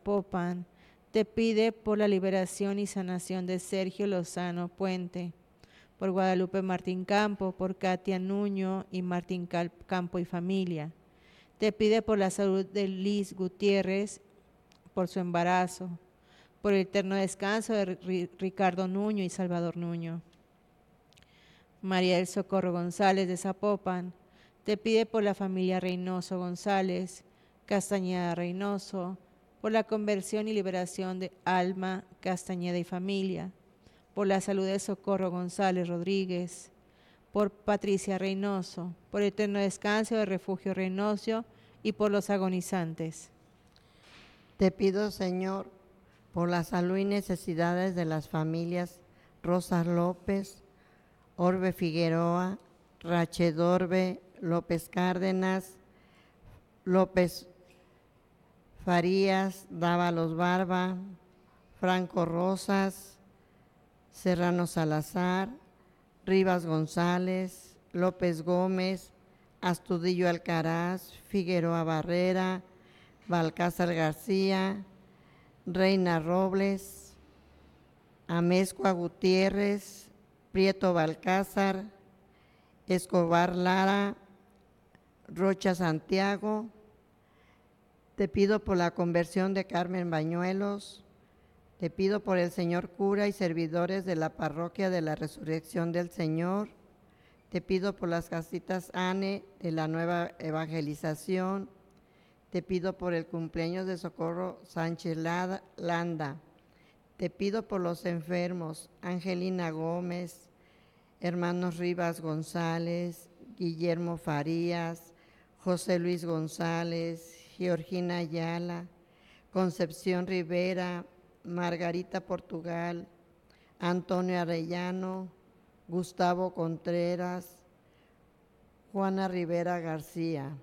Zapopan, te pide por la liberación y sanación de Sergio Lozano Puente, por Guadalupe Martín Campo, por Katia Nuño y Martín Campo y familia. Te pide por la salud de Liz Gutiérrez, por su embarazo, por el eterno descanso de Ricardo Nuño y Salvador Nuño. María del Socorro González de Zapopan, te pide por la familia Reynoso González, Castañeda Reynoso, por la conversión y liberación de Alma Castañeda y familia, por la salud de Socorro González Rodríguez, por Patricia Reynoso, por el eterno descanso de Refugio Reynoso y por los agonizantes. Te pido, Señor, por la salud y necesidades de las familias Rosa López, Orbe Figueroa, Rachedorbe, López Cárdenas, López Farías, Dávalos Barba, Franco Rosas, Serrano Salazar, Rivas González, López Gómez, Astudillo Alcaraz, Figueroa Barrera, Balcázar García, Reina Robles, Amezcua Gutiérrez, Prieto Balcázar, Escobar Lara, Rocha Santiago. Te pido por la conversión de Carmen Bañuelos. Te pido por el señor cura y servidores de la parroquia de la Resurrección del Señor. Te pido por las casitas ANE de la Nueva Evangelización. Te pido por el cumpleaños de Socorro Sánchez Landa. Te pido por los enfermos, Angelina Gómez, hermanos Rivas González, Guillermo Farías, José Luis González, Georgina Ayala, Concepción Rivera, Margarita Portugal, Antonio Arellano, Gustavo Contreras, Juana Rivera García.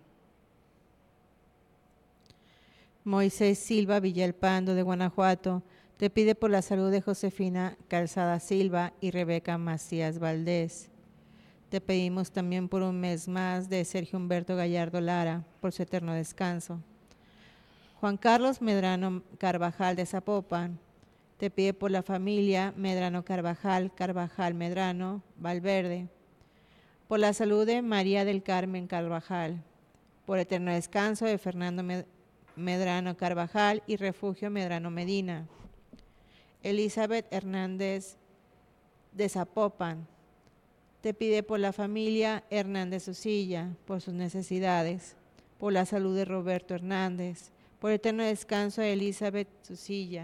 Moisés Silva Villalpando de Guanajuato, te pide por la salud de Josefina Calzada Silva y Rebeca Macías Valdés. Te pedimos también por un mes más de Sergio Humberto Gallardo Lara, por su eterno descanso. Juan Carlos Medrano Carvajal de Zapopan, te pide por la familia Medrano Carvajal, Carvajal Medrano, Valverde. Por la salud de María del Carmen Carvajal, por eterno descanso de Fernando Medrano Carvajal y Refugio Medrano Medina. Elizabeth Hernández de Zapopan, te pide por la familia Hernández Usilla, por sus necesidades, por la salud de Roberto Hernández, por eterno descanso de Elizabeth Usilla.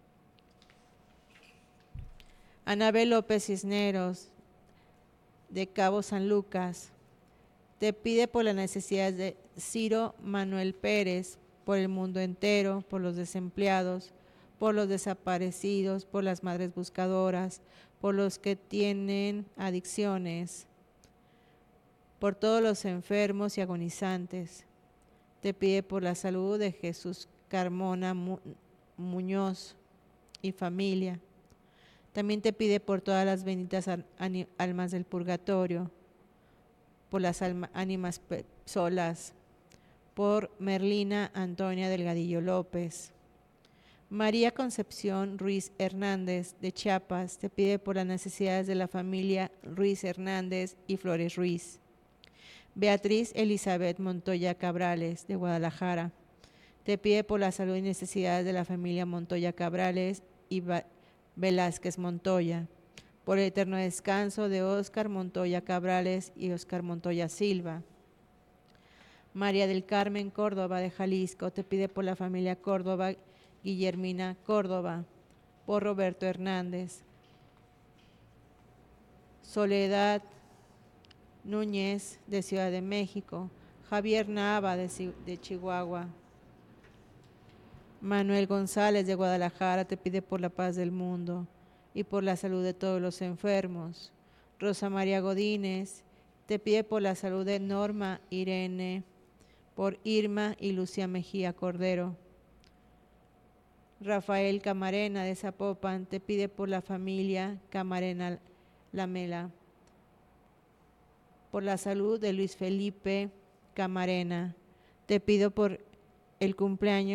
Anabel López Cisneros, de Cabo San Lucas, te pide por las necesidades de Ciro Manuel Pérez, por el mundo entero, por los desempleados, por los desaparecidos, por las madres buscadoras, por los que tienen adicciones, por todos los enfermos y agonizantes. Te pide por la salud de Jesús Carmona Muñoz y familia. También te pide por todas las benditas almas del purgatorio, por las ánimas solas, por Merlina Antonia Delgadillo López. María Concepción Ruiz Hernández de Chiapas te pide por las necesidades de la familia Ruiz Hernández y Flores Ruiz. Beatriz Elizabeth Montoya Cabrales de Guadalajara te pide por la salud y necesidades de la familia Montoya Cabrales y Velázquez Montoya, por el eterno descanso de Óscar Montoya Cabrales y Óscar Montoya Silva. María del Carmen Córdoba de Jalisco te pide por la familia Córdoba Guillermina Córdoba, por Roberto Hernández. Soledad Núñez de Ciudad de México, Javier Nava de Chihuahua. Manuel González de Guadalajara te pide por la paz del mundo y por la salud de todos los enfermos. Rosa María Godínez te pide por la salud de Norma Irene, por Irma y Lucía Mejía Cordero. Rafael Camarena de Zapopan te pide por la familia Camarena Lamela, por la salud de Luis Felipe Camarena. Te pido por el cumpleaños